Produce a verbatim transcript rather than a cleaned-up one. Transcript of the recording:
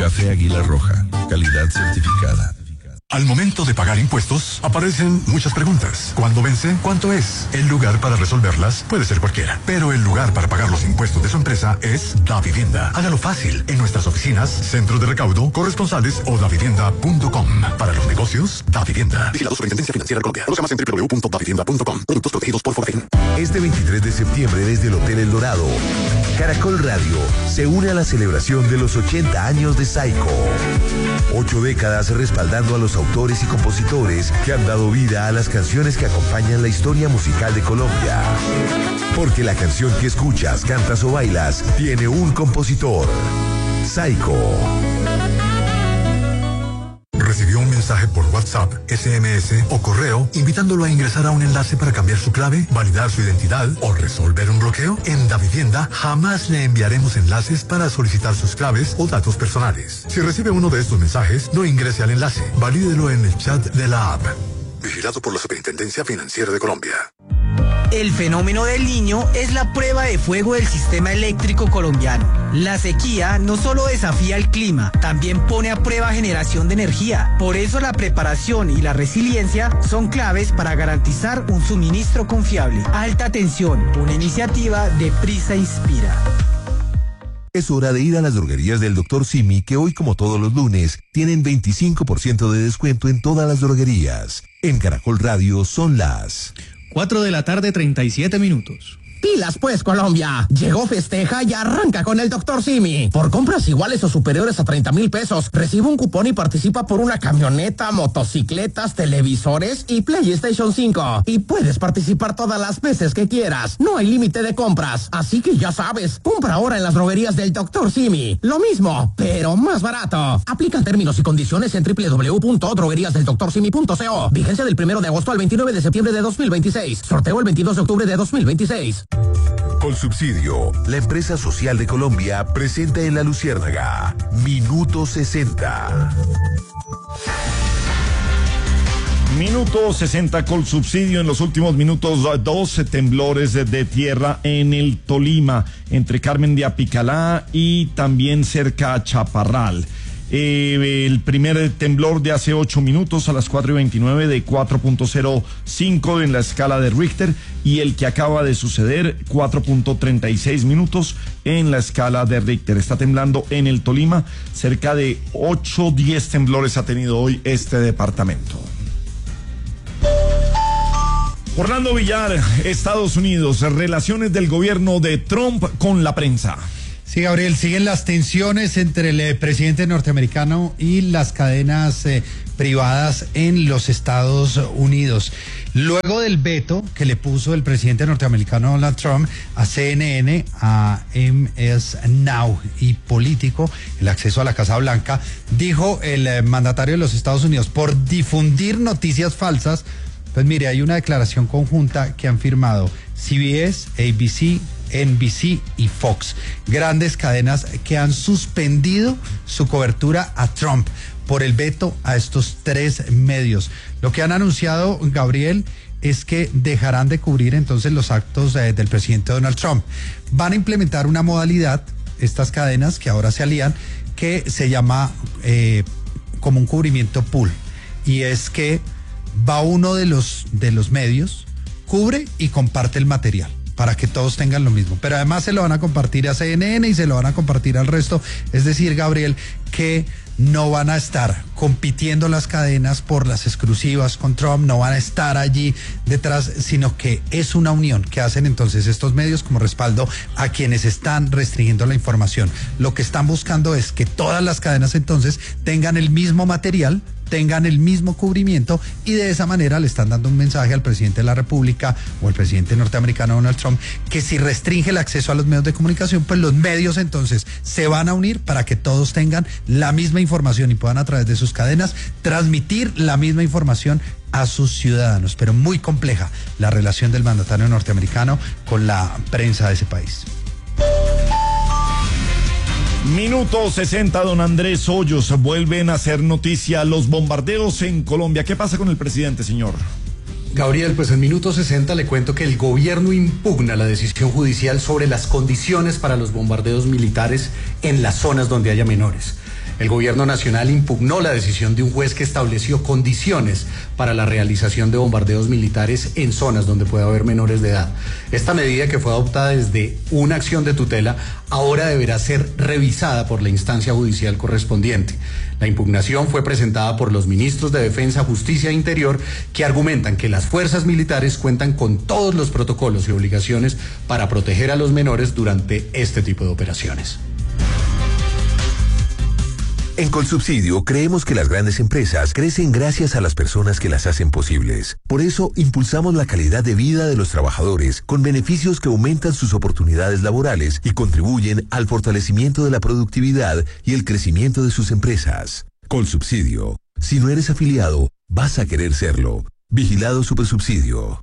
Café Águila Roja, calidad certificada. Al momento de pagar impuestos, aparecen muchas preguntas. ¿Cuándo vence? ¿Cuánto es? El lugar para resolverlas puede ser cualquiera, pero el lugar para pagar los impuestos de su empresa es Davivienda. Hágalo fácil en nuestras oficinas, centros de recaudo, corresponsales o davivienda punto com. Para los negocios, Davivienda. Vigilado Superintendencia Financiera de Colombia. Conozca más en doble u doble u doble u punto davivienda punto com. Productos protegidos por Forfin. Este veintitrés de septiembre desde el Hotel El Dorado, Caracol Radio se une a la celebración de los ochenta años de Saico. Ocho décadas respaldando a los autores y compositores que han dado vida a las canciones que acompañan la historia musical de Colombia. Porque la canción que escuchas, cantas o bailas tiene un compositor. Saico. ¿Recibió un mensaje por WhatsApp, S M S o correo invitándolo a ingresar a un enlace para cambiar su clave, validar su identidad o resolver un bloqueo? En Davivienda jamás le enviaremos enlaces para solicitar sus claves o datos personales. Si recibe uno de estos mensajes, no ingrese al enlace, valídelo en el chat de la app. Vigilado por la Superintendencia Financiera de Colombia. El fenómeno del Niño es la prueba de fuego del sistema eléctrico colombiano. La sequía no solo desafía el clima, también pone a prueba generación de energía. Por eso la preparación y la resiliencia son claves para garantizar un suministro confiable. Alta tensión, una iniciativa de Prisa Inspira. Es hora de ir a las droguerías del doctor Simi, que hoy, como todos los lunes, tienen veinticinco por ciento de descuento en todas las droguerías. En Caracol Radio son las cuatro de la tarde, treinta y siete minutos. Pilas pues, Colombia. Llegó Festeja y arranca con el doctor Simi. Por compras iguales o superiores a treinta mil pesos, recibe un cupón y participa por una camioneta, motocicletas, televisores y PlayStation cinco. Y puedes participar todas las veces que quieras. No hay límite de compras. Así que ya sabes, compra ahora en las droguerías del doctor Simi. Lo mismo, pero más barato. Aplican términos y condiciones en doble u doble u doble u punto droguerías del doctor simi punto co. Vigencia del primero de agosto al veintinueve de septiembre de dos mil veintiséis. Sorteo el veintidós de octubre de dos mil veintiséis. Colsubsidio, la empresa social de Colombia, presenta en La Luciérnaga Minuto sesenta. Minuto sesenta Colsubsidio. En los últimos minutos, doce temblores de, de tierra en el Tolima, entre Carmen de Apicalá y también cerca a Chaparral. Eh, el primer temblor de hace ocho minutos a las cuatro y veintinueve de cuatro punto cero cinco en la escala de Richter, y el que acaba de suceder cuatro punto treinta y seis minutos en la escala de Richter. Está temblando en el Tolima. Cerca de ocho, diez temblores ha tenido hoy este departamento. Orlando Villar, Estados Unidos, relaciones del gobierno de Trump con la prensa. Sí, Gabriel, siguen las tensiones entre el eh, presidente norteamericano y las cadenas eh, privadas en los Estados Unidos. Luego del veto que le puso el presidente norteamericano Donald Trump a C N N, a M S Now y Político, el acceso a la Casa Blanca, dijo el eh, mandatario de los Estados Unidos, por difundir noticias falsas. Pues mire, hay una declaración conjunta que han firmado C B S, A B C, N B C y Fox, grandes cadenas que han suspendido su cobertura a Trump por el veto a estos tres medios. Lo que han anunciado, Gabriel, es que dejarán de cubrir entonces los actos eh, del presidente Donald Trump. Van a implementar una modalidad, estas cadenas que ahora se alían, que se llama eh, como un cubrimiento pool, y es que va uno de los, de los medios, cubre y comparte el material para que todos tengan lo mismo, pero además se lo van a compartir a C N N y se lo van a compartir al resto. Es decir, Gabriel, que no van a estar compitiendo las cadenas por las exclusivas con Trump, no van a estar allí detrás, sino que es una unión que hacen entonces estos medios como respaldo a quienes están restringiendo la información. Lo que están buscando es que todas las cadenas entonces tengan el mismo material, tengan el mismo cubrimiento, y de esa manera le están dando un mensaje al presidente de la República o al presidente norteamericano Donald Trump, que si restringe el acceso a los medios de comunicación, pues los medios entonces se van a unir para que todos tengan la misma información y puedan a través de sus cadenas transmitir la misma información a sus ciudadanos. Pero muy compleja la relación del mandatario norteamericano con la prensa de ese país. Minuto sesenta, don Andrés Hoyos. Vuelven a hacer noticia los bombardeos en Colombia. ¿Qué pasa con el presidente, señor? Gabriel, pues en minuto sesenta le cuento que el gobierno impugna la decisión judicial sobre las condiciones para los bombardeos militares en las zonas donde haya menores. El gobierno nacional impugnó la decisión de un juez que estableció condiciones para la realización de bombardeos militares en zonas donde puede haber menores de edad. Esta medida, que fue adoptada desde una acción de tutela, ahora deberá ser revisada por la instancia judicial correspondiente. La impugnación fue presentada por los ministros de Defensa, Justicia e Interior, que argumentan que las fuerzas militares cuentan con todos los protocolos y obligaciones para proteger a los menores durante este tipo de operaciones. En Colsubsidio creemos que las grandes empresas crecen gracias a las personas que las hacen posibles. Por eso impulsamos la calidad de vida de los trabajadores con beneficios que aumentan sus oportunidades laborales y contribuyen al fortalecimiento de la productividad y el crecimiento de sus empresas. Colsubsidio. Si no eres afiliado, vas a querer serlo. Vigilado Supersubsidio.